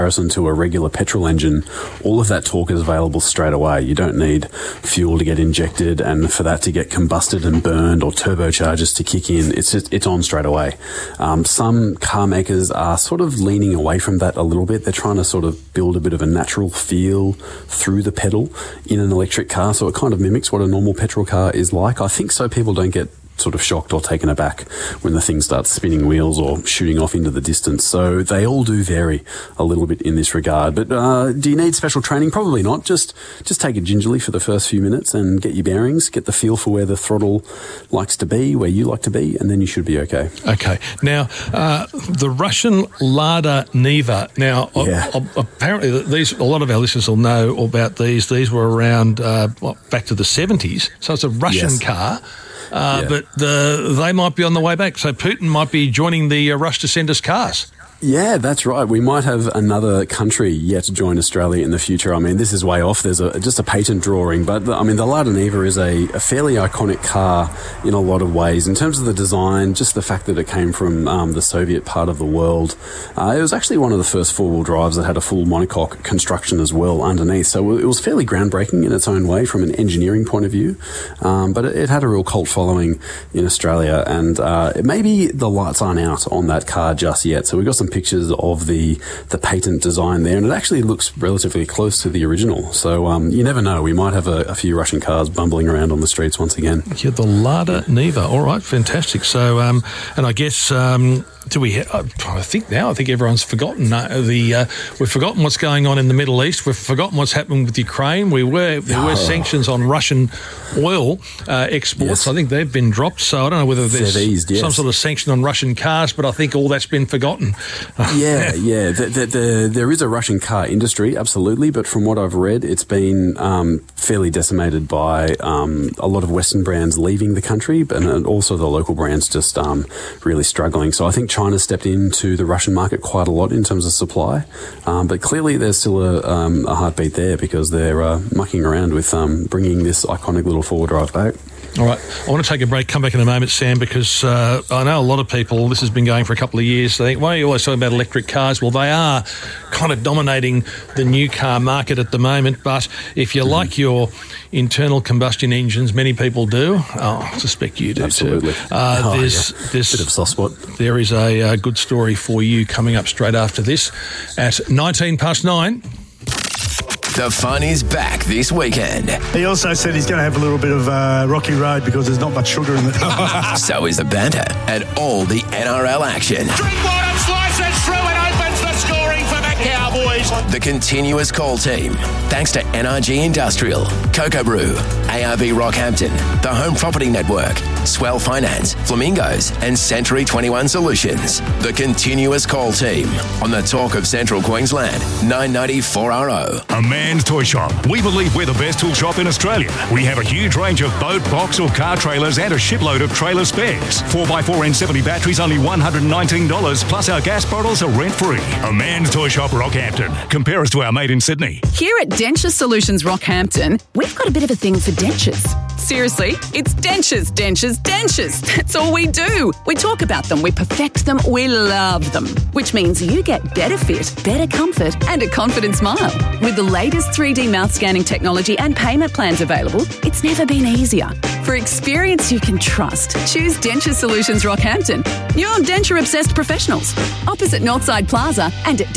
comparison to a regular petrol engine, all of that torque is available straight away. You don't need fuel to get injected and for that to get combusted and burned or turbochargers to kick in. It's on straight away. Some car makers are sort of leaning away from that a little bit. They're trying to sort of build a bit of a natural feel through the pedal in an electric car, so it kind of mimics what a normal petrol car is like. I think so people don't get sort of shocked or taken aback when the thing starts spinning wheels or shooting off into the distance. So they all do vary a little bit in this regard. But do you need special training? Probably not. Just take it gingerly for the first few minutes and get your bearings, get the feel for where the throttle likes to be, where you like to be, and then you should be okay. Okay. Now, the Russian Lada Niva. Now, apparently a lot of our listeners will know about these. These were around back to the 70s. So it's a Russian car. But they might be on the way back. So Putin might be joining the Rush to send us cars. Yeah, that's right. We might have another country yet to join Australia in the future. I mean, this is way off. There's just a patent drawing. But, the Lada Niva is a fairly iconic car in a lot of ways. In terms of the design, just the fact that it came from the Soviet part of the world. It was actually one of the first four-wheel drives that had a full monocoque construction as well underneath. So it was fairly groundbreaking in its own way from an engineering point of view. But it had a real cult following in Australia. And maybe the lights aren't out on that car just yet. So we've got some pictures of the patent design there, and it actually looks relatively close to the original. So you never know. We might have a few Russian cars bumbling around on the streets once again. Yeah, the Lada Niva. All right, fantastic. So, and I guess I think everyone's forgotten we've forgotten what's going on in the Middle East. We've forgotten what's happening with Ukraine. There were sanctions on Russian oil exports. Yes. I think they've been dropped. So I don't know whether there's some sort of sanction on Russian cars, but I think all that's been forgotten. Yeah. There is a Russian car industry, absolutely, but from what I've read, it's been fairly decimated by a lot of Western brands leaving the country, and also the local brands just really struggling. So I think China stepped into the Russian market quite a lot in terms of supply, but clearly there's still a heartbeat there because they're mucking around with bringing this iconic little four-wheel drive back. All right, I want to take a break, come back in a moment, Sam, because I know a lot of people, this has been going for a couple of years, they think, why are you always talking about electric cars? Well, they are kind of dominating the new car market at the moment, but if you like your internal combustion engines, many people do. I suspect you do. Absolutely. Too. There's bit of a soft spot. There is a good story for you coming up straight after this at 9:19. The fun is back this weekend. He also said he's going to have a little bit of rocky road because there's not much sugar in it. So is the banter and all the NRL action. Drinkwater slices through and opens the scoring for the Cowboys. The continuous call team, thanks to NRG Industrial, Cocoa Brew, ARB Rockhampton, the Home Property Network, Swell Finance, Flamingos, and Century 21 Solutions. The continuous call team on the Talk of Central Queensland, 990-4RO. A Man's Toy Shop. We believe we're the best tool shop in Australia. We have a huge range of boat, box or car trailers and a shipload of trailer spares. 4x4 N70 batteries only $119, plus our gas bottles are rent-free. A Man's Toy Shop Rockhampton. Compare us to our mate in Sydney. Here at Denture Solutions Rockhampton, we've got a bit of a thing for dentures. Seriously, it's dentures, dentures, dentures. That's all we do. We talk about them, we perfect them, we love them. Which means you get better fit, better comfort, and a confident smile. With the latest 3D mouth scanning technology and payment plans available, it's never been easier. For experience you can trust, choose Denture Solutions Rockhampton. You're denture-obsessed professionals. Opposite Northside Plaza and at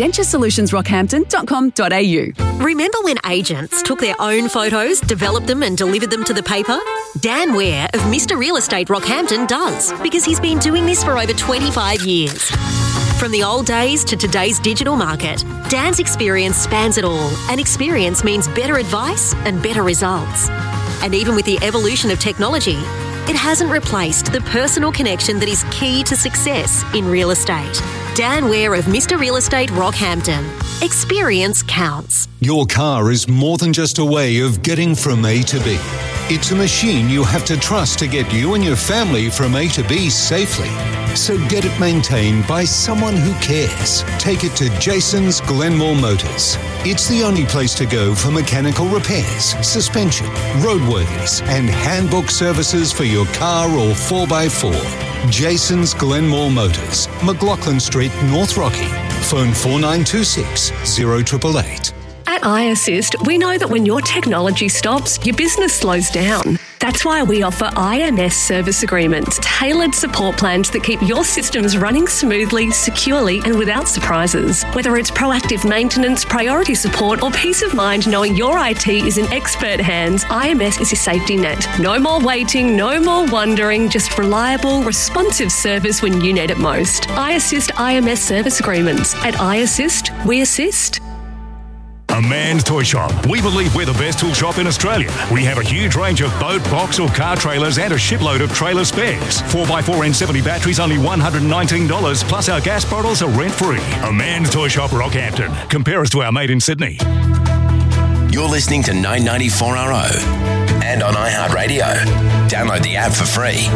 denturesolutionsrockhampton.com.au. Remember when agents took their own photos, developed them and delivered them to the paper? Dan Ware of Mr. Real Estate Rockhampton does, because he's been doing this for over 25 years. From the old days to today's digital market, Dan's experience spans it all, and experience means better advice and better results. And even with the evolution of technology, it hasn't replaced the personal connection that is key to success in real estate. Dan Ware of Mr. Real Estate Rockhampton. Experience counts. Your car is more than just a way of getting from A to B. It's a machine you have to trust to get you and your family from A to B safely. So get it maintained by someone who cares. Take it to Jason's Glenmore Motors. It's the only place to go for mechanical repairs, suspension, roadworthiness, and handbook services for your car or 4x4. Jason's Glenmore Motors, McLaughlin Street, North Rocky. Phone 4926 0888. At iAssist, we know that when your technology stops, your business slows down. That's why we offer IMS service agreements, tailored support plans that keep your systems running smoothly, securely and without surprises. Whether it's proactive maintenance, priority support or peace of mind knowing your IT is in expert hands, IMS is your safety net. No more waiting, no more wondering, just reliable, responsive service when you need it most. iAssist IMS service agreements. At iAssist, we assist. A Man's Toy Shop. We believe we're the best tool shop in Australia. We have a huge range of boat, box or car trailers and a shipload of trailer spares. 4x4 N70 batteries only $119, plus our gas bottles are rent-free. A Man's Toy Shop, Rockhampton. Compare us to our mate in Sydney. You're listening to 994RO and on iHeartRadio. Download the app for free.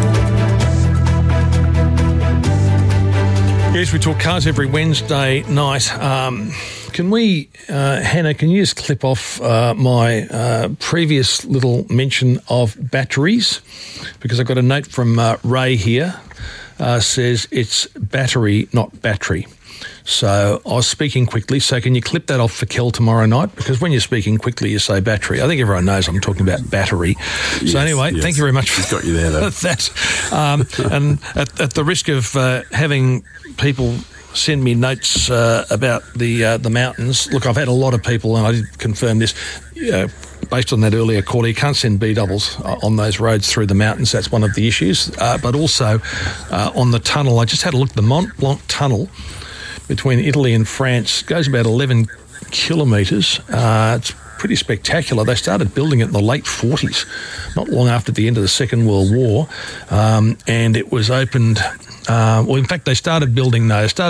Yes, we talk cars every Wednesday night. Can we, Hannah, can you just clip off my previous little mention of batteries? Because I've got a note from Ray here, says it's battery, not battery. So I was speaking quickly, so can you clip that off for Kel tomorrow night? Because when you're speaking quickly, you say battery. I think everyone knows I'm talking about battery. Yes, so anyway, yes. Thank you very much for He's got you there, though. that. And at the risk of having people send me notes about the mountains. Look, I've had a lot of people, and I did confirm this, based on that earlier call, you can't send B-doubles on those roads through the mountains. That's one of the issues. But also on the tunnel, I just had a look at the Mont Blanc tunnel between Italy and France. It goes about 11 kilometres. It's pretty spectacular. They started building it in the late 40s, not long after the end of the Second World War, and it was opened. Well, in fact, they started building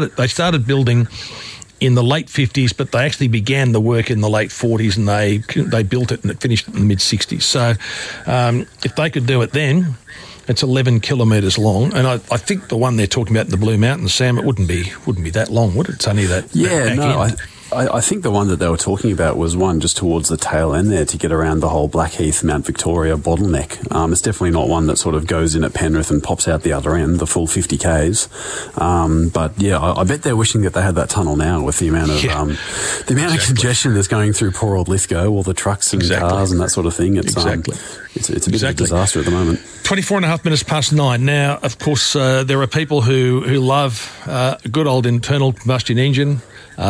in the late 50s, but they actually began the work in the late 40s, and they built it and it finished in the mid 60s. So, if they could do it then. It's 11 kilometres long, and I think the one they're talking about in the Blue Mountains, Sam, it wouldn't be that long, would it? It's only that. Yeah, no, end. I think the one that they were talking about was one just towards the tail end there to get around the whole Blackheath, Mount Victoria bottleneck. It's definitely not one that sort of goes in at Penrith and pops out the other end, the full 50 Ks. But yeah, I bet they're wishing that they had that tunnel now with the amount of of congestion that's going through poor old Lithgow, all the trucks and cars and that sort of thing. It's it's a bit of a disaster at the moment. 24 and a half minutes past 9. Now, of course, there are people who love a good old internal combustion engine.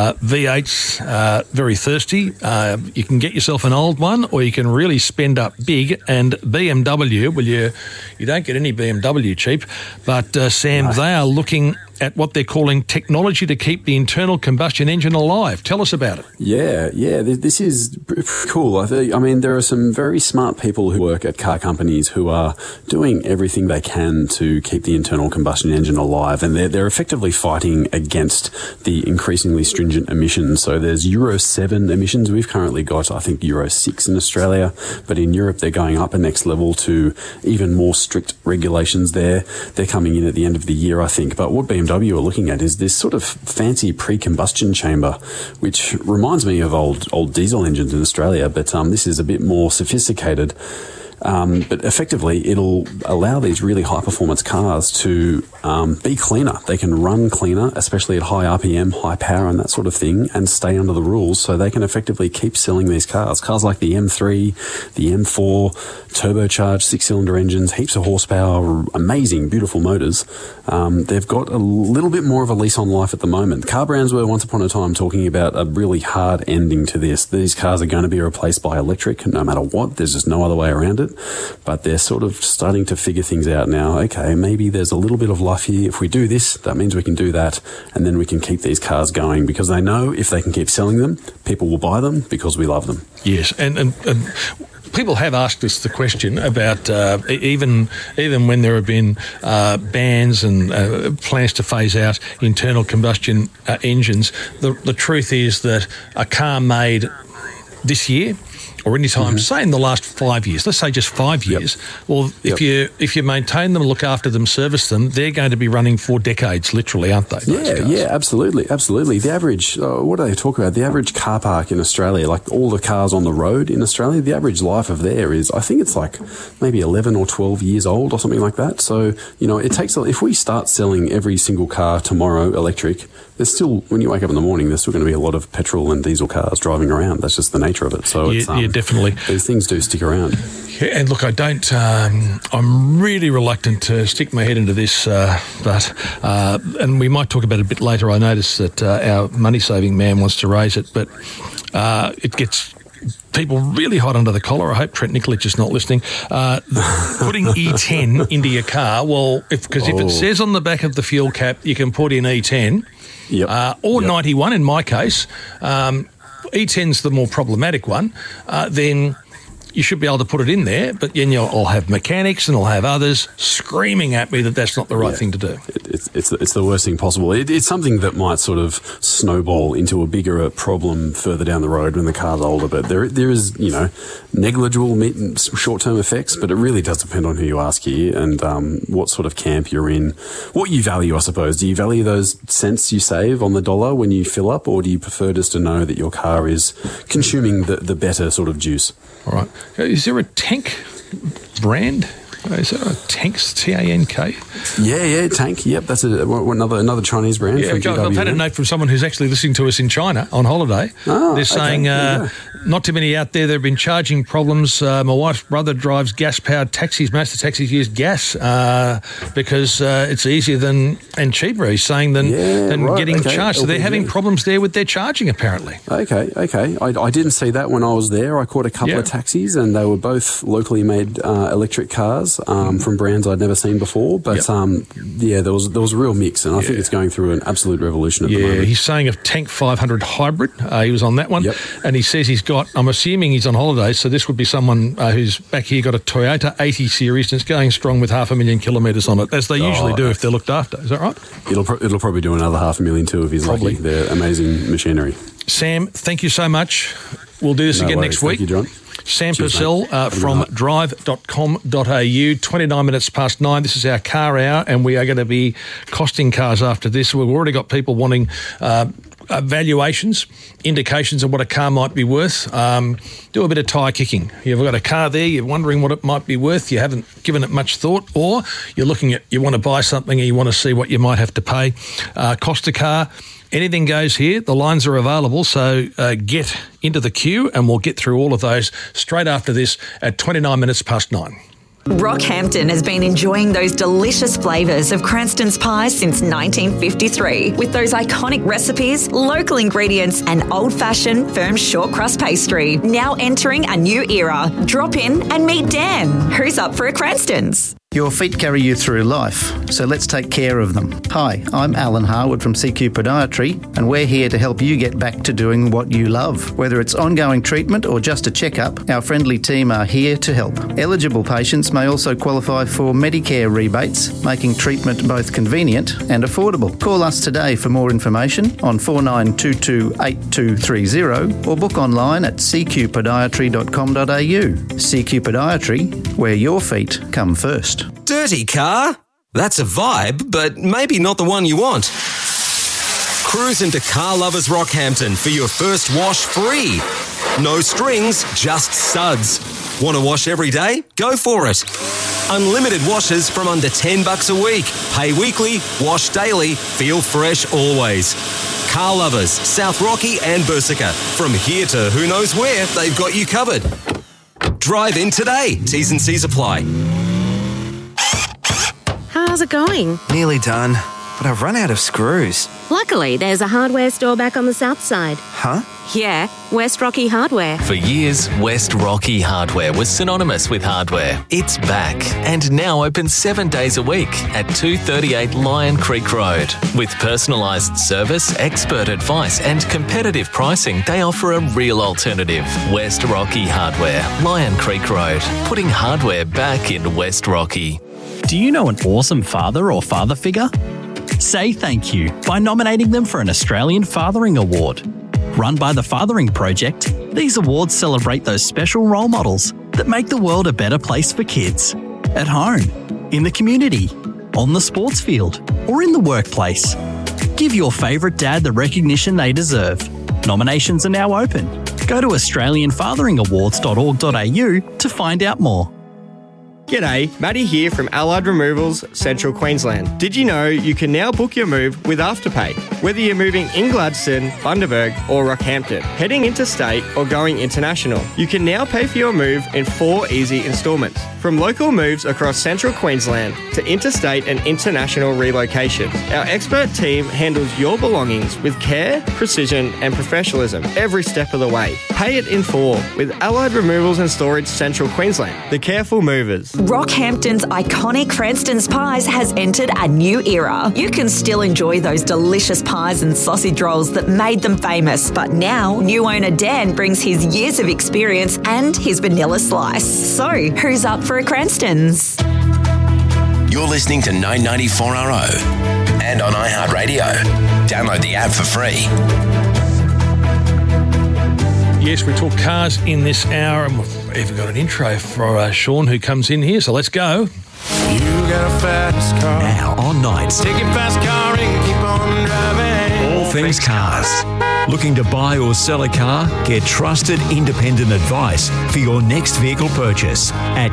V8's very thirsty. You can get yourself an old one, or you can really spend up big. And BMW, well, you don't get any BMW cheap, but Sam, they are looking at what they're calling technology to keep the internal combustion engine alive. Tell us about it. Yeah, this is pretty cool. I mean, there are some very smart people who work at car companies who are doing everything they can to keep the internal combustion engine alive, and they're effectively fighting against the increasingly stringent emissions. So there's Euro 7 emissions. We've currently got, I think, Euro 6 in Australia, but in Europe they're going up a next level to even more strict regulations there. They're coming in at the end of the year, I think. But what BMW are looking at is this sort of fancy pre-combustion chamber, which reminds me of old diesel engines in Australia, but this is a bit more sophisticated. But effectively, it'll allow these really high-performance cars to be cleaner. They can run cleaner, especially at high RPM, high power and that sort of thing, and stay under the rules, so they can effectively keep selling these cars. Cars like the M3, the M4, turbocharged six-cylinder engines, heaps of horsepower, amazing, beautiful motors. They've got a little bit more of a lease on life at the moment. Car brands were once upon a time talking about a really hard ending to this. These cars are going to be replaced by electric no matter what. There's just no other way around it. But they're sort of starting to figure things out now. Okay, maybe there's a little bit of life here. If we do this, that means we can do that, and then we can keep these cars going, because they know if they can keep selling them, people will buy them because we love them. Yes, and people have asked us the question about even when there have been bans and plans to phase out internal combustion engines, the truth is that a car made this year or any time, say in the last 5 years, let's say just 5 years, well, if you maintain them, look after them, service them, they're going to be running for decades, literally, aren't they? Yeah, absolutely. The average, what do they talk about? The average car park in Australia, like all the cars on the road in Australia, the average life of there is, I think it's like maybe 11 or 12 years old or something like that. So, it takes, if we start selling every single car tomorrow electric, there's still, when you wake up in the morning, there's still going to be a lot of petrol and diesel cars driving around. That's just the nature of it. So definitely. These things do stick around. Yeah, and look, I'm really reluctant to stick my head into this, and we might talk about it a bit later. I noticed that our money-saving man wants to raise it, but it gets people really hot under the collar. I hope Trent Nikolic is not listening. Putting E10 into your car, because if it says on the back of the fuel cap you can put in E10 or 91 in my case, E10's the more problematic one, then you should be able to put it in there, but then I'll have mechanics and I'll have others screaming at me that that's not the right thing to do. It's the worst thing possible. It's something that might sort of snowball into a bigger problem further down the road when the car's older, but there is, negligible short-term effects, but it really does depend on who you ask here and what sort of camp you're in, what you value, I suppose. Do you value those cents you save on the dollar when you fill up, or do you prefer just to know that your car is consuming the better sort of juice? All right. Is there a tank brand? Is there a Tank's T-A-N-K? Yeah, Tank. Yep, that's another Chinese brand. Yeah, I've had a note from someone who's actually listening to us in China on holiday. They're saying not too many out there. There have been charging problems. My wife's brother drives gas-powered taxis. Most of the taxis use gas because it's easier and cheaper, he's saying, than getting charged. So they're having problems there with their charging, apparently. Okay. I didn't see that when I was there. I caught a couple of taxis, and they were both locally made electric cars from brands I'd never seen before. But there was a real mix, and I think it's going through an absolute revolution at the moment. He's saying a Tank 500 hybrid. He was on that one, and he says he's got, I'm assuming he's on holiday, so this would be someone who's back here got a Toyota 80 series, and it's going strong with 500,000 kilometres on it, as they usually do if they're looked after. Is that right? It'll probably do another 500,000 too if he's lucky. They're amazing machinery. Sam, thank you so much. We'll do this again next week. Thank you, John. Sam Purcell from drive.com.au, 29 minutes past 9. This is our car hour, and we are going to be costing cars after this. We've already got people wanting valuations, indications of what a car might be worth. Do a bit of tyre kicking. You've got a car there, you're wondering what it might be worth, you haven't given it much thought, or you're looking at, you want to buy something and you want to see what you might have to pay. Cost a car. Anything goes here. The lines are available, so get into the queue and we'll get through all of those straight after this at 29 minutes past 9. Rockhampton has been enjoying those delicious flavours of Cranston's pies since 1953. With those iconic recipes, local ingredients and old-fashioned firm short crust pastry. Now entering a new era. Drop in and meet Dan. Who's up for a Cranston's? Your feet carry you through life, so let's take care of them. Hi, I'm Alan Harwood from CQ Podiatry, and we're here to help you get back to doing what you love. Whether it's ongoing treatment or just a checkup, our friendly team are here to help. Eligible patients may also qualify for Medicare rebates, making treatment both convenient and affordable. Call us today for more information on 4922 8230 or book online at cqpodiatry.com.au. CQ Podiatry, where your feet come first. Dirty car? That's a vibe, but maybe not the one you want. Cruise into Car Lovers Rockhampton for your first wash free. No strings, just suds. Want to wash every day? Go for it. Unlimited washes from under $10 a week. Pay weekly, wash daily, feel fresh always. Car Lovers, South Rocky and Bursica. From here to who knows where, they've got you covered. Drive in today. T's and C's apply. How's it going? Nearly done, but I've run out of screws. Luckily, there's a hardware store back on the south side. Huh? Yeah, West Rocky Hardware. For years, West Rocky Hardware was synonymous with hardware. It's back and now open 7 days a week at 238 Lion Creek Road. With personalised service, expert advice and competitive pricing, they offer a real alternative. West Rocky Hardware, Lion Creek Road, putting hardware back in West Rocky. Do you know an awesome father or father figure? Say thank you by nominating them for an Australian Fathering Award. Run by the Fathering Project, these awards celebrate those special role models that make the world a better place for kids. At home, in the community, on the sports field, or in the workplace. Give your favourite dad the recognition they deserve. Nominations are now open. Go to australianfatheringawards.org.au to find out more. G'day, Matty here from Allied Removals, Central Queensland. Did you know you can now book your move with Afterpay? Whether you're moving in Gladstone, Bundaberg or Rockhampton, heading interstate or going international, you can now pay for your move in 4 easy instalments. From local moves across Central Queensland to interstate and international relocation, our expert team handles your belongings with care, precision and professionalism every step of the way. Pay it in 4 with Allied Removals and Storage Central Queensland, the careful movers. Rockhampton's iconic Cranston's Pies has entered a new era. You can still enjoy those delicious pies and sausage rolls that made them famous, but now new owner Dan brings his years of experience and his vanilla slice. So, who's up for a Cranston's? You're listening to 994RO and on iHeartRadio. Download the app for free. Yes, we talk cars in this hour, and we've even got an intro for Sean, who comes in here, so let's go. You got a fast car. Now on Nights. Take your fast car and keep on driving. All things cars. Looking to buy or sell a car? Get trusted independent advice for your next vehicle purchase at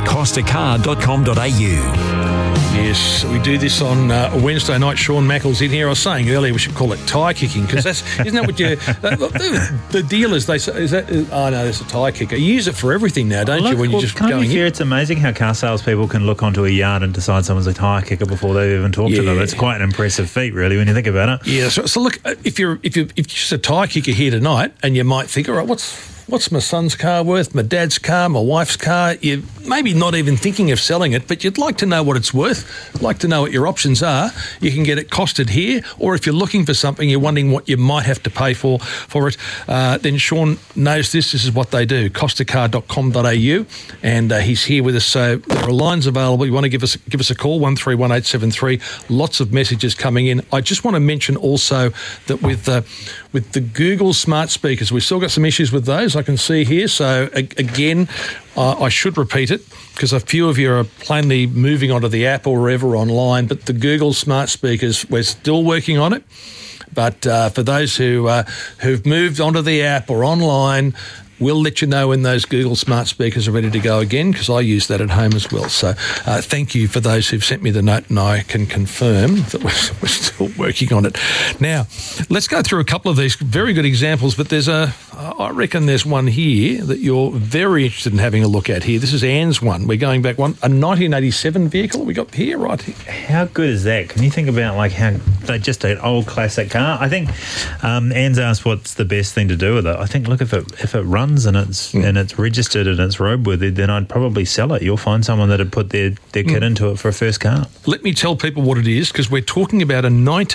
costacar.com.au. Yes, we do this on a Wednesday night. Sean Mackle's in here. I was saying earlier we should call it tyre kicking, because isn't that what you... the dealers, they say, is that... Oh, no, there's a tyre kicker. You use it for everything now, don't you, when you're just going in? It's amazing how car salespeople can look onto a yard and decide someone's a tyre kicker before they've even talked to them. It's quite an impressive feat, really, when you think about it. Yeah, so look, if you're just a tyre kicker here tonight, and you might think, all right, what's my son's car worth, my dad's car, my wife's car? You're maybe not even thinking of selling it, but you'd like to know what it's worth, like to know what your options are. You can get it costed here, or if you're looking for something, you're wondering what you might have to pay for it, then Sean knows this. This is what they do, costacar.com.au, and he's here with us. So there are lines available. You want to give us a call, 131873. Lots of messages coming in. I just want to mention also that with the Google smart speakers, we've still got some issues with those, I can see here. So again, I should repeat it, because a few of you are plainly moving onto the app or wherever online, but the Google smart speakers, we're still working on it. But for those who've moved onto the app or online, we'll let you know when those Google smart speakers are ready to go again, because I use that at home as well. So thank you for those who've sent me the note, and I can confirm that we're still working on it. Now, let's go through a couple of these very good examples, but I reckon there's one here that you're very interested in having a look at here. This is Anne's one. We're going back a 1987 vehicle we got here, right here. How good is that? Can you think about how just an old classic car? I think Anne's asked what's the best thing to do with it. I think, look, if it runs and it's registered and it's roadworthy, then I'd probably sell it. You'll find someone that'd put their kit into it for a first car. Let me tell people what it is, because we're talking about a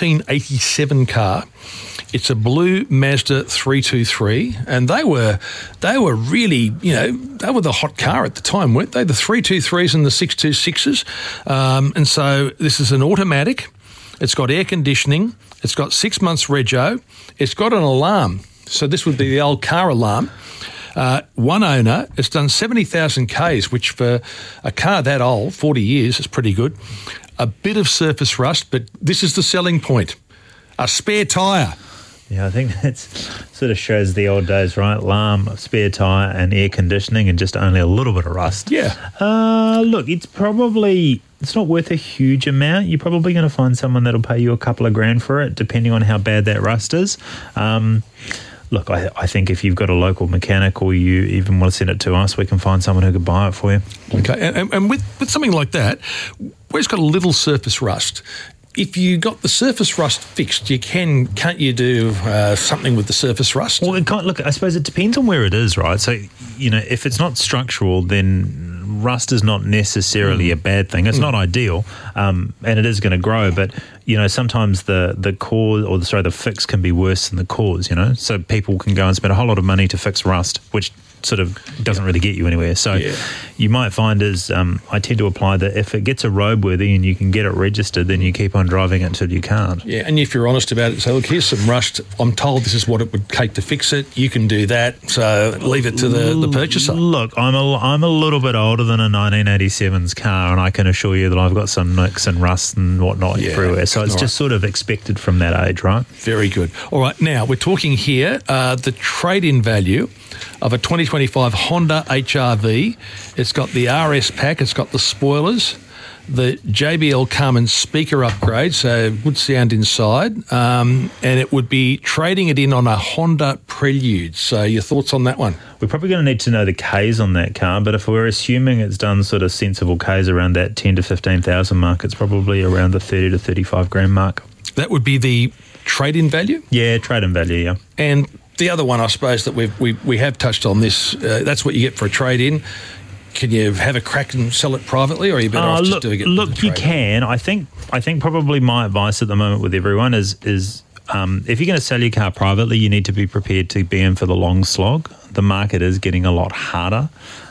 1987 car. It's a blue Mazda 323, and they were really, they were the hot car at the time, weren't they? The 323s and the 626s. And so this is an automatic. It's got air conditioning. It's got 6 months rego. It's got an alarm. So this would be the old car alarm. One owner. It's done 70,000 Ks, which for a car that old, 40 years, is pretty good. A bit of surface rust, but this is the selling point. A spare tyre. Yeah, I think that sort of shows the old days, right? Alarm, spare tyre and air conditioning and just only a little bit of rust. Yeah. Look, it's not worth a huge amount. You're probably going to find someone that'll pay you a couple of grand for it, depending on how bad that rust is. Look, I think if you've got a local mechanic or you even want to send it to us, we can find someone who could buy it for you. Okay, and with something like that, where it's got a little surface rust, if you got the surface rust fixed, can't you do something with the surface rust? Well, look, I suppose it depends on where it is, right? So, if it's not structural, then rust is not necessarily a bad thing. It's not ideal, and it is going to grow, but sometimes the cause, the fix can be worse than the cause. So people can go and spend a whole lot of money to fix rust, which sort of doesn't really get you anywhere. So you might find is I tend to apply that if it gets a roadworthy and you can get it registered, then you keep on driving it until you can't. Yeah, and if you're honest about it, say, look, here's some rust. I'm told this is what it would take to fix it. You can do that. So leave it to the purchaser. Look, I'm a little bit older than a 1987's car, and I can assure you that I've got some nicks and rust and whatnot everywhere. So it's just sort of expected from that age, right? Very good. All right, now we're talking here the trade-in value of a 2025 Honda HR-V. It's got the RS pack, it's got the spoilers, the JBL Carmen speaker upgrade, so good sound inside, and it would be trading it in on a Honda Prelude. So your thoughts on that one? We're probably going to need to know the Ks on that car, but if we're assuming it's done sort of sensible Ks around that 10 to 15,000 mark, it's probably around the 30 to 35 grand mark. That would be the trade-in value? Yeah, trade-in value, yeah. And the other one, I suppose, that we have touched on this, that's what you get for a trade-in. Can you have a crack and sell it privately, or are you better off just doing it? Look, you can. I think probably my advice at the moment with everyone is if you're going to sell your car privately, you need to be prepared to be in for the long slog. The market is getting a lot harder,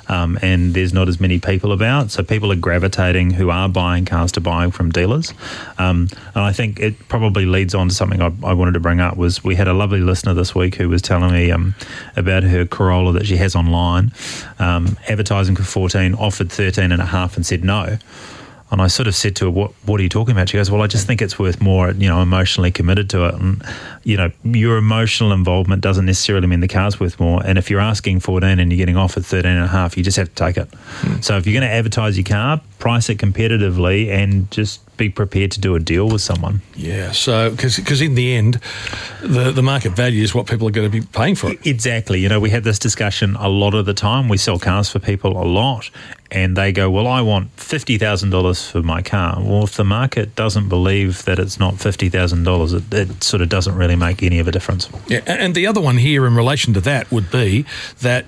and there's not as many people about. So people are gravitating who are buying cars to buy from dealers. And I think it probably leads on to something I wanted to bring up was we had a lovely listener this week who was telling me about her Corolla that she has online, advertising for 14, offered 13.5 and said no. And I sort of said to her, what are you talking about? She goes, well, I just think it's worth more, emotionally committed to it. And, your emotional involvement doesn't necessarily mean the car's worth more. And if you're asking 14 and you're getting offered 13.5, you just have to take it. So if you're going to advertise your car, price it competitively and just be prepared to do a deal with someone. Yeah, so because in the end, the market value is what people are going to be paying for it. Exactly. We have this discussion a lot of the time. We sell cars for people a lot, and they go, well, I want $50,000 for my car. Well, if the market doesn't believe that it's not $50,000, it sort of doesn't really make any of a difference. Yeah, and the other one here in relation to that would be that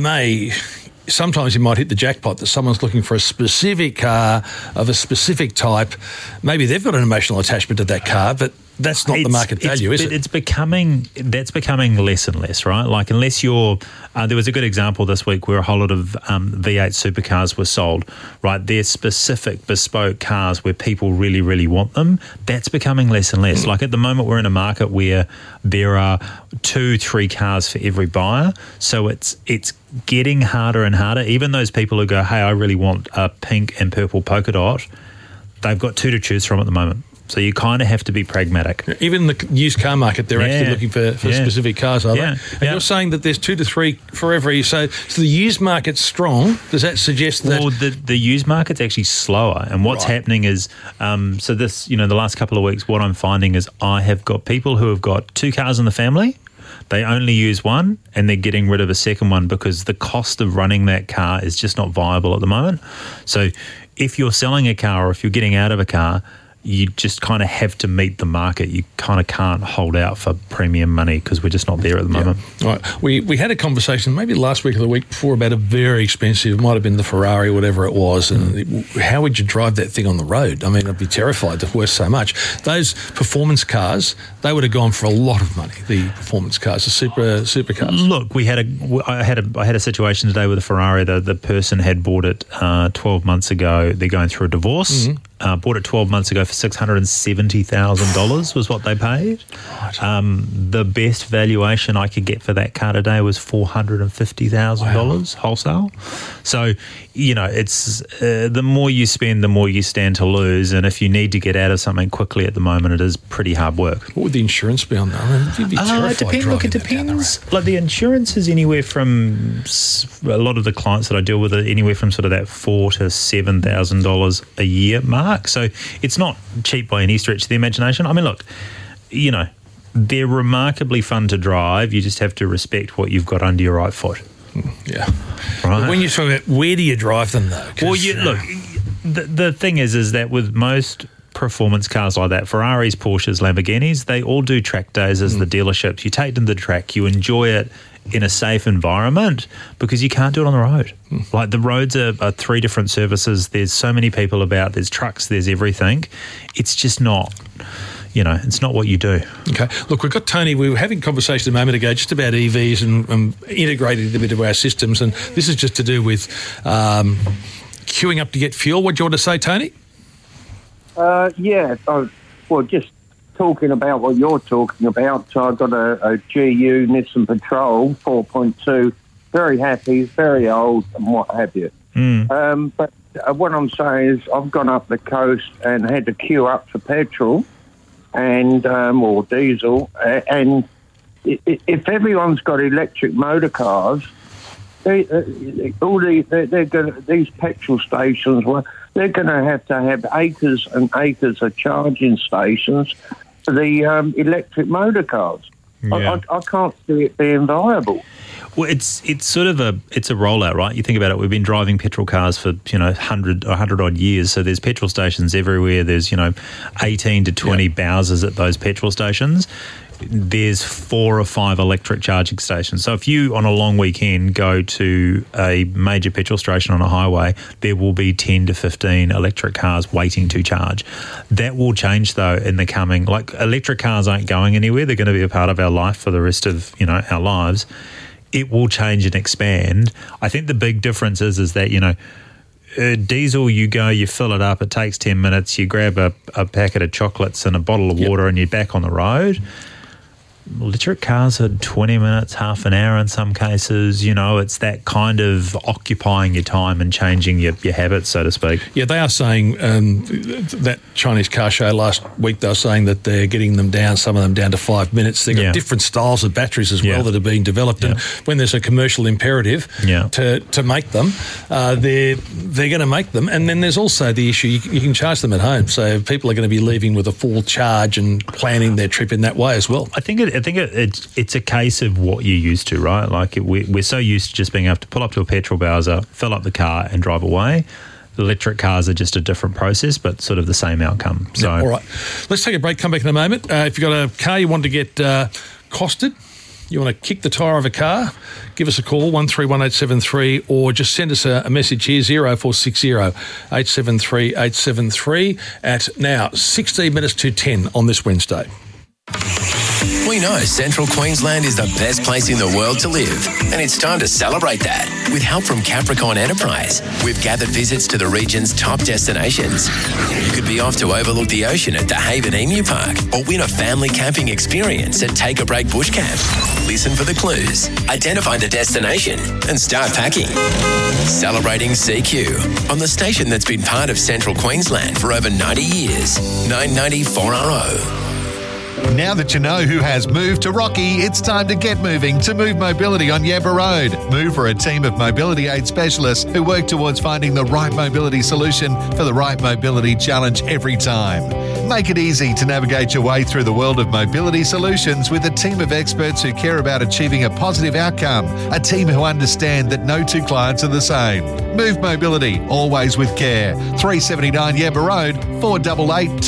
sometimes you might hit the jackpot that someone's looking for a specific car of a specific type. Maybe they've got an emotional attachment to that car, but that's not the market value, is it? That's becoming less and less, right? Like unless you're, there was a good example this week where a whole lot of V8 supercars were sold, right? They're specific bespoke cars where people really, really want them. That's becoming less and less. Like at the moment we're in a market where there are 2-3 cars for every buyer. So it's getting harder and harder. Even those people who go, hey, I really want a pink and purple polka dot, they've got 2 to choose from at the moment. So you kind of have to be pragmatic. Even the used car market, they're actually looking for specific cars, are they? And you're saying that there's 2 to 3 for every. So the used market's strong. Does that suggest that? Well, the used market's actually slower. And what's happening is, so this, the last couple of weeks, what I'm finding is I have got people who have got 2 cars in the family. They only use one and they're getting rid of a second one because the cost of running that car is just not viable at the moment. So if you're selling a car or if you're getting out of a car, you just kind of have to meet the market. You kind of can't hold out for premium money because we're just not there at the moment. All right. We had a conversation maybe last week or the week before about a very expensive, it might have been the Ferrari, whatever it was, and how would you drive that thing on the road? I mean, I'd be terrified. It's worth so much. Those performance cars, they would have gone for a lot of money, the performance cars, the supercars. Look, I had a situation today with a Ferrari. The person had bought it 12 months ago. They're going through a divorce. Bought it 12 months ago for $670,000 was what they paid. The best valuation I could get for that car today was $450,000 wholesale. So, it's the more you spend, the more you stand to lose. And if you need to get out of something quickly at the moment, it is pretty hard work. What would the insurance be on that? I mean, you'd be terrified it depends. Like the insurance is anywhere from, a lot of the clients that I deal with are anywhere from sort of that $4,000 to $7,000 a year mark. So it's not cheap by any stretch of the imagination. I mean, look, they're remarkably fun to drive. You just have to respect what you've got under your right foot. Yeah. Right. But when you're talking about where do you drive them though? Well, look, the thing is that with most performance cars like that, Ferraris, Porsches, Lamborghinis, they all do track days as the dealerships. You take them to the track, you enjoy it in a safe environment because you can't do it on the road. Like the roads are 3 different services. There's so many people about. There's trucks. There's everything. It's just not. it's not what you do. Okay. Look, we've got Tony. We were having a conversation a moment ago just about EVs and integrating them into our systems, and this is just to do with queuing up to get fuel. What do you want to say, Tony? Just talking about what you're talking about. So I've got a GU Nissan Patrol 4.2, very happy, very old, and what have you. But what I'm saying is I've gone up the coast and had to queue up for petrol and or diesel, and if everyone's got electric motor cars, these petrol stations they're going to have acres and acres of charging stations for the electric motor cars. Yeah. I can't see it being viable. Well, it's sort of a rollout, right? You think about it. We've been driving petrol cars for 100 odd years. So there's petrol stations everywhere. There's 18 to 20 Bowsers at those petrol stations. There's 4 or 5 electric charging stations. So if you, on a long weekend, go to a major petrol station on a highway, there will be 10 to 15 electric cars waiting to charge. That will change, though, in the coming... electric cars aren't going anywhere. They're going to be a part of our life for the rest of, our lives. It will change and expand. I think the big difference is that, diesel, you go, you fill it up, it takes 10 minutes, you grab a packet of chocolates and a bottle of water and you're back on the road. Electric cars are 20 minutes, half an hour in some cases. It's that kind of occupying your time and changing your habits, so to speak. Yeah, they are saying that Chinese car show last week, they were saying that they're getting them down, some of them down to 5 minutes. They've got different styles of batteries as well that are being developed. And when there's a commercial imperative to make them, they're going to make them. And then there's also the issue, you can charge them at home. So people are going to be leaving with a full charge and planning their trip in that way as well. I think it's a case of what you're used to, right? We're so used to just being able to pull up to a petrol bowser, fill up the car and drive away. The electric cars are just a different process, but sort of the same outcome. So, all right. Let's take a break, come back in a moment. If you've got a car you want to get costed, you want to kick the tyre of a car, give us a call, 131873, or just send us a message here, 0460 873 873 at now 16 minutes to 10 on this Wednesday. We know Central Queensland is the best place in the world to live, and it's time to celebrate that. With help from Capricorn Enterprise, we've gathered visits to the region's top destinations. You could be off to overlook the ocean at the Haven Emu Park, or win a family camping experience at Take a Break Bush Camp. Listen for the clues, identify the destination, and start packing. Celebrating CQ on the station that's been part of Central Queensland for over 90 years, 990 4RO. Now that you know who has moved to Rocky, it's time to get moving to Move Mobility on Yabba Road. Move are a team of mobility aid specialists who work towards finding the right mobility solution for the right mobility challenge every time. Make it easy to navigate your way through the world of mobility solutions with a team of experts who care about achieving a positive outcome, a team who understand that no two clients are the same. Move Mobility, always with care. 379 Yabba Road, 488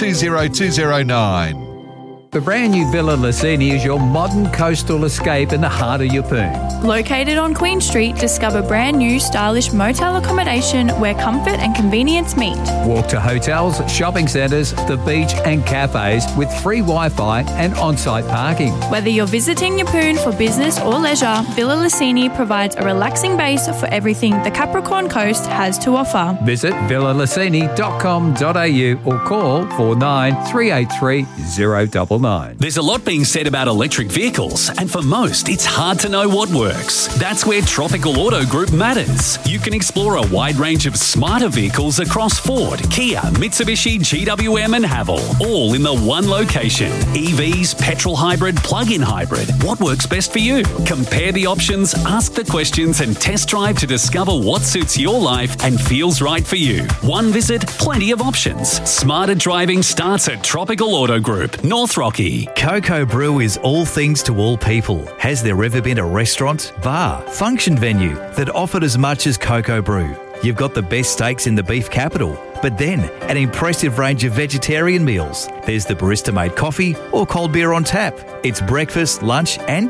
20209. The brand new Villa Lucini is your modern coastal escape in the heart of Yeppoon. Located on Queen Street, discover brand new stylish motel accommodation where comfort and convenience meet. Walk to hotels, shopping centres, the beach and cafes with free Wi-Fi and on-site parking. Whether you're visiting Yeppoon for business or leisure, Villa Lucini provides a relaxing base for everything the Capricorn Coast has to offer. Visit villalucini.com.au or call 49 383 099. There's a lot being said about electric vehicles, and for most, it's hard to know what works. That's where Tropical Auto Group matters. You can explore a wide range of smarter vehicles across Ford, Kia, Mitsubishi, GWM and Haval, all in the one location. EVs, petrol hybrid, plug-in hybrid. What works best for you? Compare the options, ask the questions and test drive to discover what suits your life and feels right for you. One visit, plenty of options. Smarter driving starts at Tropical Auto Group, North Rocky. Cocoa Brew is all things to all people. Has there ever been a restaurant, bar, function venue that offered as much as Cocoa Brew? You've got the best steaks in the beef capital, but then an impressive range of vegetarian meals. There's the barista-made coffee or cold beer on tap. It's breakfast, lunch and dinner.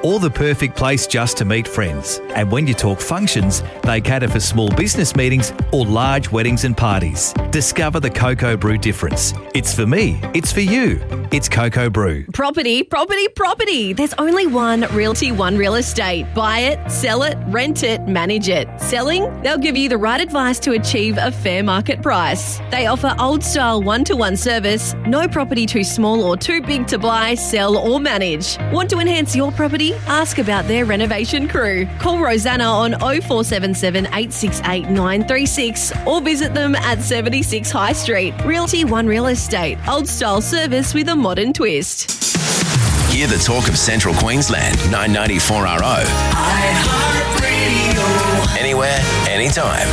or the perfect place just to meet friends. And when you talk functions, they cater for small business meetings or large weddings and parties. Discover the Cocoa Brew difference. It's for me. It's for you. It's Cocoa Brew. Property, property, property. There's only one Realty One Real Estate. Buy it, sell it, rent it, manage it. Selling? They'll give you the right advice to achieve a fair market price. They offer old-style one-to-one service, no property too small or too big to buy, sell or manage. Want to enhance your property? Ask about their renovation crew. Call Rosanna on 0477 868 936 or visit them at 76 High Street. Realty One Real Estate. Old-style service with a modern twist. Hear the talk of Central Queensland, 994RO. iHeartRadio. Anywhere, anytime.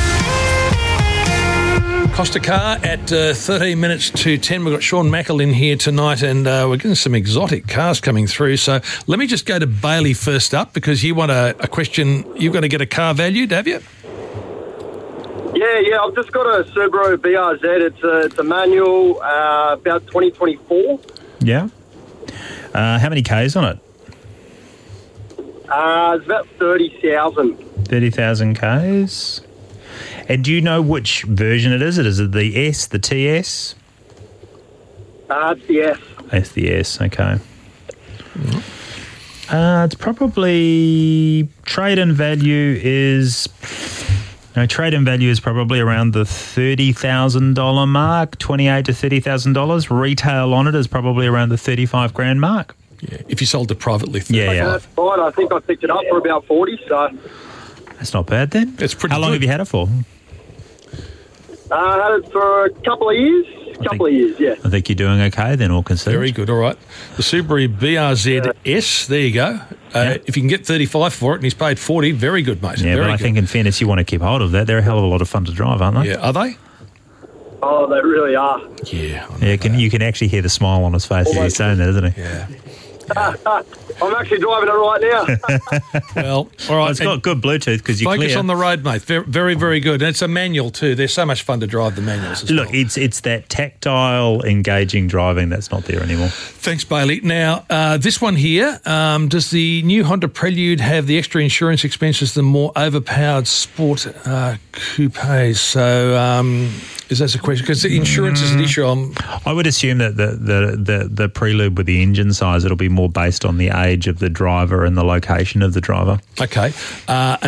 Costa Car at 13 minutes to 10. We've got Sean Mackel in here tonight, and we're getting some exotic cars coming through. So let me just go to Bailey first up, because you want a question. You've got to get a car valued, have you? Yeah, I've just got a Subaru BRZ. It's a manual, about 2024. Yeah. How many Ks on it? It's about 30,000. 30,000 Ks. And do you know which version it is? Is it the S, the TS? It's the S. It's the S, okay. It's probably... Trade-in value is probably around the $30,000 mark, $28,000 to $30,000. Retail on it is probably around the $35,000 mark. Yeah, if you sold it privately. Yeah. That's fine. I think I picked it up for about 40, so... That's not bad then. It's pretty How long have you had it for? I had it for a couple of years. Yeah. I think you're doing okay then, all considered. Very good, all right. The Subaru BRZ S, there you go. If you can get 35 for it and he's paid 40, very good, mate. Yeah, very but I good. think in fairness you want to keep hold of that. They're a hell of a lot of fun to drive, aren't they? Yeah, are they? Oh, they really are. Yeah. You can actually hear the smile on his face as he's saying that, isn't he? Yeah. I'm actually driving it right now. Well, all right. It's got good Bluetooth because you focus clear. on the road, mate. Very, very good. And it's a manual too. They're so much fun to drive, the manuals as Look, well. it's that tactile, engaging driving that's not there anymore. Thanks, Bailey. Now, this one here, does the new Honda Prelude have the extra insurance expenses than more overpowered sport coupes? So is that a question? Because insurance is an issue. I would assume that the Prelude with the engine size, it'll be more based on the age of the driver and the location of the driver. Okay. A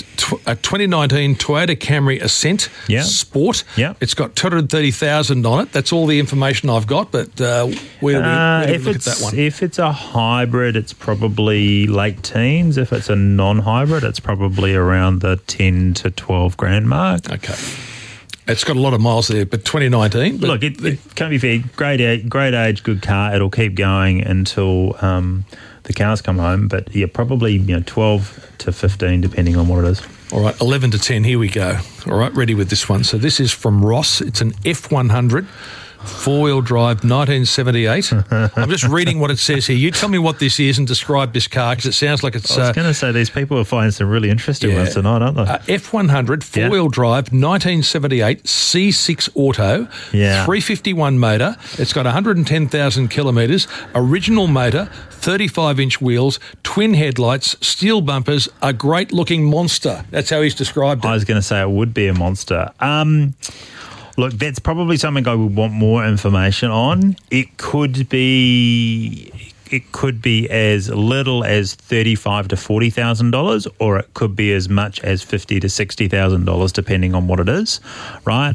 2019 Toyota Camry Ascent Sport. Yeah. It's got 230,000 on it. That's all the information I've got, but where do we look at that one? If it's a hybrid, it's probably late teens. If it's a non-hybrid, it's probably around the 10 to 12 grand mark. Okay. It's got a lot of miles there, but 2019. But look, it can't be fair. Great age, good car. It'll keep going until the cars come home. But yeah, probably 12 to 15, depending on what it is. All right, 11 to 10. Here we go. All right, ready with this one. So this is from Ross. It's an F100. Four-wheel drive, 1978. I'm just reading what it says here. You tell me what this is and describe this car, because it sounds like it's... I was going to say, these people are finding some really interesting ones tonight, aren't they? F100, four-wheel drive, 1978, C6 Auto, 351 motor. It's got 110,000 kilometres, original motor, 35-inch wheels, twin headlights, steel bumpers, a great-looking monster. That's how he's described it. I was going to say it would be a monster. Look, that's probably something I would want more information on. It could be as little as $35,000 to $40,000, or it could be as much as $50,000 to $60,000, depending on what it is. Right?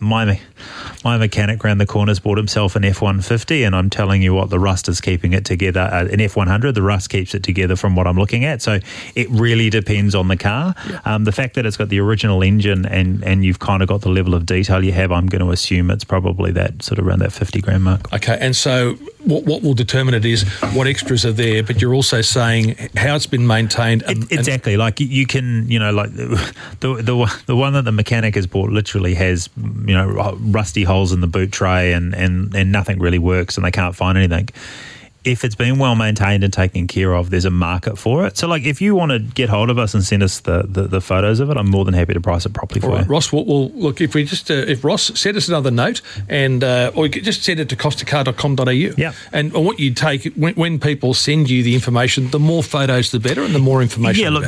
My mechanic round the corner's bought himself an F-150, and I'm telling you what, the rust is keeping it together. An F-100, the rust keeps it together from what I'm looking at. So it really depends on the car. Yeah. The fact that it's got the original engine and you've kind of got the level of detail you have, I'm going to assume it's probably that sort of around that 50 grand mark. Okay, and so what will determine it is what extras are there, but you're also saying how it's been maintained. Exactly. Like you can, like the one that the mechanic has bought literally has, rusty holes in the boot tray and nothing really works and they can't find anything. if it's been well maintained and taken care of, there's a market for it. So, like, if you want to get hold of us and send us the photos of it, I'm more than happy to price it properly for you. Ross, well, look, if we just if Ross sent us another note, and or you could just send it to costacar.com.au. Yeah. And what you take when people send you the information, the more photos, the better, and the more information. Yeah, look,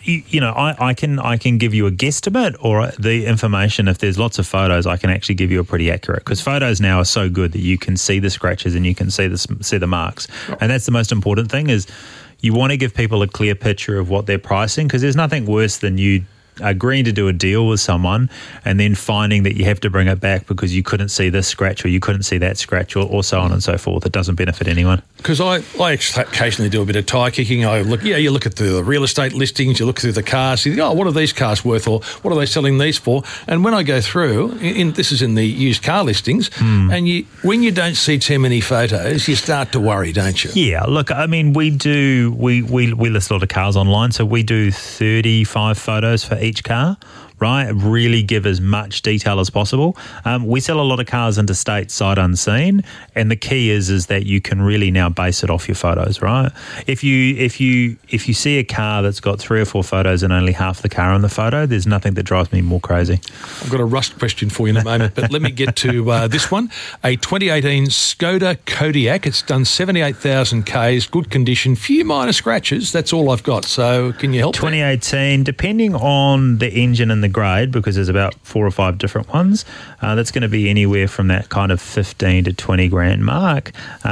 I can give you a guesstimate or the information. If there's lots of photos, I can actually give you a pretty accurate, because photos now are so good that you can see the scratches and you can see the marks. And that's the most important thing, is you want to give people a clear picture of what they're pricing, because there's nothing worse than you agreeing to do a deal with someone and then finding that you have to bring it back because you couldn't see this scratch or you couldn't see that scratch or so on and so forth. It doesn't benefit anyone. Because I occasionally do a bit of tyre kicking. You look at the real estate listings, you look through the cars, you think, what are these cars worth, or what are they selling these for? And when I go through, this is in the used car listings, and when you don't see too many photos, you start to worry, don't you? Yeah, look, I mean, we list a lot of cars online, so we do 35 photos for each car, right? Really give as much detail as possible. We sell a lot of cars into state sight unseen, and the key is that you can really now base it off your photos, right? If you see a car that's got 3 or 4 photos and only half the car on the photo, there's nothing that drives me more crazy. I've got a rust question for you in a moment, but let me get to this one. A 2018 Skoda Kodiaq. It's done 78,000 Ks, good condition, few minor scratches. That's all I've got. So can you help? 2018, depending on the engine and the grade, because there's about 4 or 5 different ones, that's going to be anywhere from that kind of 15 to 20 grand mark.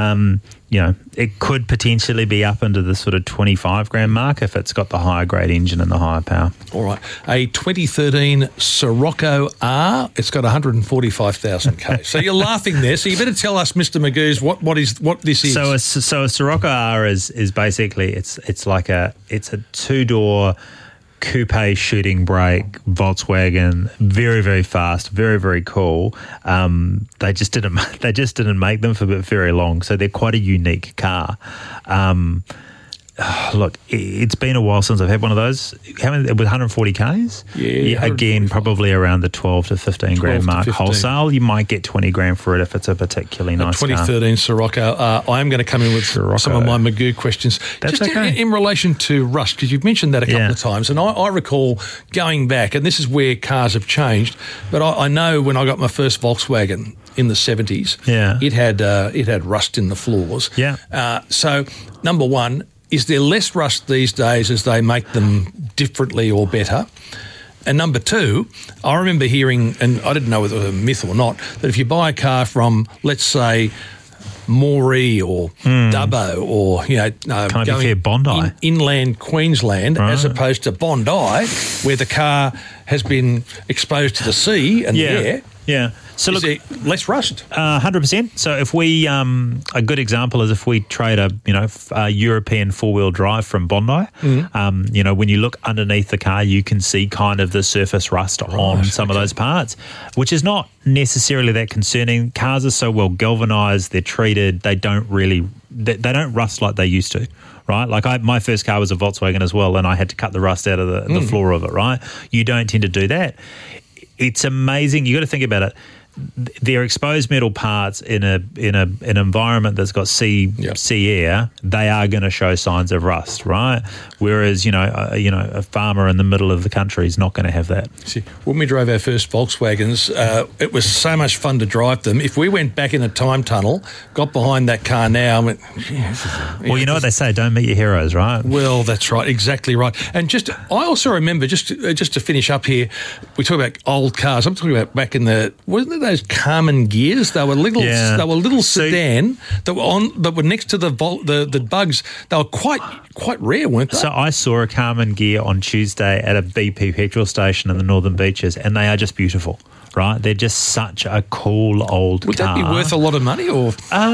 It could potentially be up into the sort of 25 grand mark if it's got the higher grade engine and the higher power. All right. A 2013 Sirocco R. It's got 145,000 K. So you're laughing there. So you better tell us, Mr. Magoo's, what this is. So a Sirocco R is basically it's a 2-door coupe shooting brake Volkswagen, very, very fast, very, very cool. They just didn't make them for very long, so they're quite a unique car. Look, it's been a while since I've had one of those. How many, with 140 Ks? Yeah. Again, probably around the 12 to 15 grand mark. 15. Wholesale, you might get 20 grand for it if it's a particularly nice 2013 car. Sirocco. I am going to come in with some of my Magoo questions. That's just okay. in relation to rust, because you've mentioned that a couple of times, and I recall going back, and this is where cars have changed, but I know when I got my first Volkswagen in the 70s, it had rust in the floors. Yeah. So, number one, is there less rust these days as they make them differently or better? And number two, I remember hearing, and I didn't know whether it was a myth or not, that if you buy a car from, let's say, Moree or Dubbo or, going Bondi. Inland Queensland, as opposed to Bondi, where the car has been exposed to the sea and the air. Yeah. So is there less rust? 100%. So if we, a good example is if we trade a European 4-wheel drive from Bondi, when you look underneath the car, you can see kind of the surface rust on some of those parts, which is not necessarily that concerning. Cars are so well galvanised, they're treated, they don't rust like they used to. Right, like my first car was a Volkswagen as well, and I had to cut the rust out of the floor of it. Right, you don't tend to do that. It's amazing. You got to think about it. They're exposed metal parts in an environment that's got sea air. They are going to show signs of rust, right? Whereas a farmer in the middle of the country is not going to have that. See, when we drove our first Volkswagens, it was so much fun to drive them. If we went back in a time tunnel, got behind that car now, and went, well, you know what they say: don't meet your heroes, right? Well, that's right, exactly right. And I also remember just to finish up here, we talk about old cars. I'm talking about back in wasn't it those Carman gears? They were little. Yeah. They were little sedan that were next to the Bugs. They were quite rare, weren't they? So I saw a Carman gear on Tuesday at a BP petrol station in the Northern Beaches, and they are just beautiful. Right, they're just such a cool old car. Would that be worth a lot of money, or?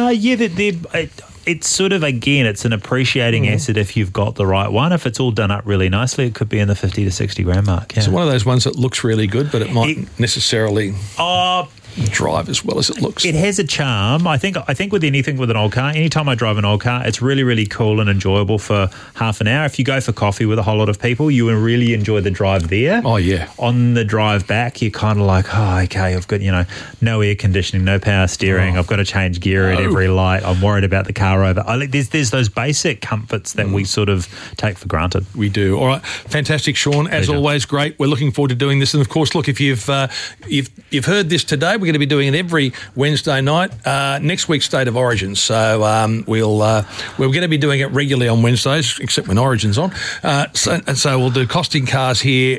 It's sort of, again, it's an appreciating asset if you've got the right one. If it's all done up really nicely, it could be in the 50 to 60 grand mark. Yeah. So one of those ones that looks really good, but it might necessarily... drive as well as it looks. It has a charm. I think with anything with an old car, anytime I drive an old car, it's really, really cool and enjoyable for half an hour. If you go for coffee with a whole lot of people, you will really enjoy the drive there. Oh, yeah. On the drive back, you're kind of like, oh, okay, I've got, no air conditioning, no power steering. I've got to change gear at every light. I'm worried about the car over. There's those basic comforts that we sort of take for granted. We do. All right. Fantastic, Sean. As always, great. We're looking forward to doing this. And, of course, look, if you've heard this today, we're going to be doing it every Wednesday night. Next week's State of Origin. So we're going to be doing it regularly on Wednesdays, except when Origin's on. So we'll do costing cars here.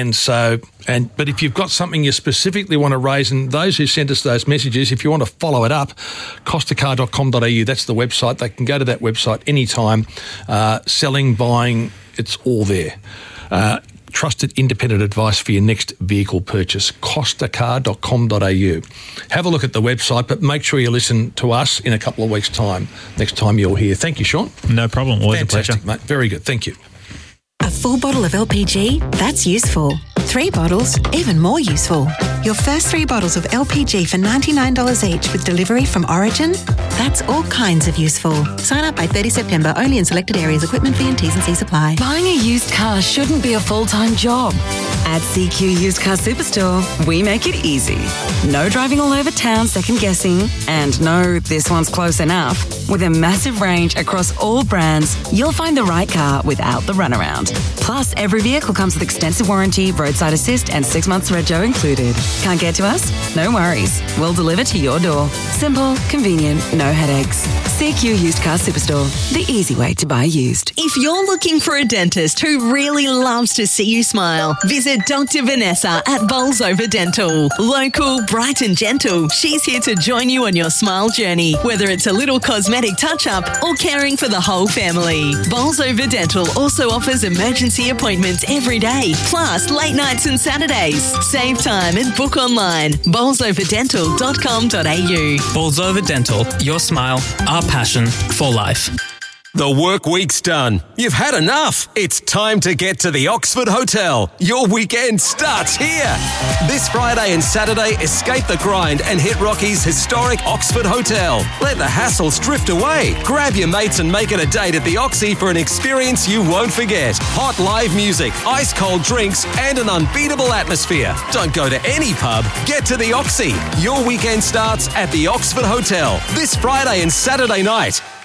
But if you've got something you specifically want to raise, and those who sent us those messages, if you want to follow it up, costacar.com.au, that's the website. They can go to that website anytime. Selling, buying, it's all there. Trusted independent advice for your next vehicle purchase, costacar.com.au. Have a look at the website, but make sure you listen to us in a couple of weeks' time, next time you're here. Thank you, Sean. No problem. Always Fantastic, a pleasure. Mate. Very good. Thank you. A full bottle of LPG? That's useful. 3 bottles? Even more useful. Your first 3 bottles of LPG for $99 each with delivery from Origin? That's all kinds of useful. Sign up by 30 September, only in selected areas. Equipment fee and T's and C's apply. Buying a used car shouldn't be a full-time job. At CQ Used Car Superstore, we make it easy. No driving all over town second-guessing, and no, this one's close enough. With a massive range across all brands, you'll find the right car without the runaround. Plus, every vehicle comes with extensive warranty, roadside assist, and 6 months rego included. Can't get to us? No worries. We'll deliver to your door. Simple, convenient, no headaches. CQ Used Car Superstore, the easy way to buy used. If you're looking for a dentist who really loves to see you smile, visit Dr. Vanessa at Bolsover Dental. Local, bright and gentle, she's here to join you on your smile journey, whether it's a little cosmetic touch-up or caring for the whole family. Bolsover Dental also offers emergency appointments every day, plus late nights and Saturdays. Save time and book online. bolsoverdental.com.au. Bolsover Dental, your smile, our passion for life. The work week's done. You've had enough. It's time to get to the Oxford Hotel. Your weekend starts here. This Friday and Saturday, escape the grind and hit Rocky's historic Oxford Hotel. Let the hassles drift away. Grab your mates and make it a date at the Oxy for an experience you won't forget. Hot live music, ice-cold drinks, and an unbeatable atmosphere. Don't go to any pub. Get to the Oxy. Your weekend starts at the Oxford Hotel this Friday and Saturday night.